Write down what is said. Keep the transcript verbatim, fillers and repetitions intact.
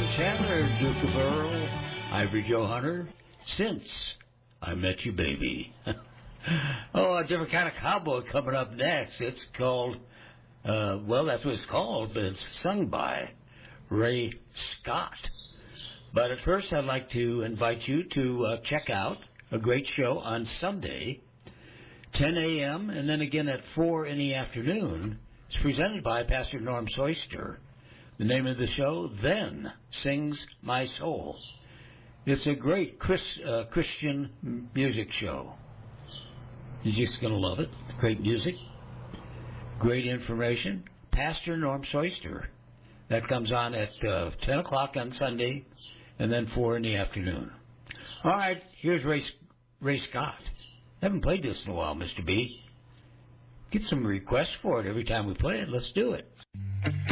Chandler, Duke of Earl, Ivory Joe Hunter, Since I Met You, Baby. Oh, a different kind of cowboy coming up next. It's called, uh, well, that's what it's called, but it's sung by Ray Scott. But at first, I'd like to invite you to uh, check out a great show on Sunday, ten a.m., and then again at four in the afternoon. It's presented by Pastor Norm Soyster. The name of the show, Then Sings My Soul. It's a great Chris, uh, Christian music show. You're just going to love it. Great music, great information. Pastor Norm Soyster. That comes on at uh, ten o'clock on Sunday, and then four in the afternoon. All right, here's Ray, Ray Scott. Haven't played this in a while, Mister B. Get some requests for it every time we play it. Let's do it.